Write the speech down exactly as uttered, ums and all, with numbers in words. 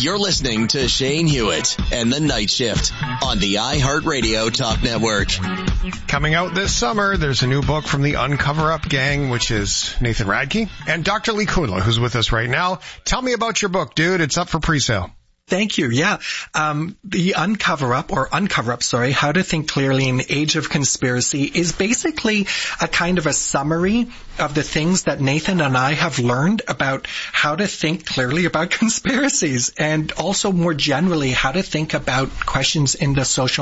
You're listening to Shane Hewitt and the Night Shift on the iHeartRadio Talk Network. Coming out this summer, there's a new book from the Uncover Up gang, which is Nathan Radke and Doctor Lee Kunla, who's with us right now. Tell me about your book, dude. It's up for pre-sale. Thank you. Yeah. Um, the Uncover Up, or Uncover Up, sorry, How to Think Clearly in the Age of Conspiracy is basically a kind of a summary of the things that Nathan and I have learned about how to think clearly about conspiracies, and also more generally how to think about questions in the social